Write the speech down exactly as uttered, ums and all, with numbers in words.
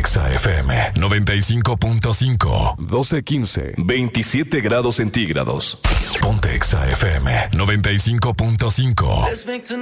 Exa F M noventa y cinco punto cinco. doce quince. veintisiete grados centígrados. Ponte Exa F M noventa y cinco punto cinco.